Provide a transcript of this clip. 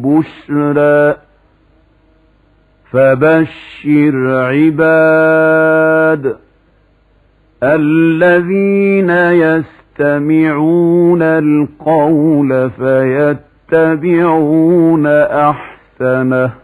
بشرى فبشر عباد الذين يستمعون القول فيتبعون أحسنه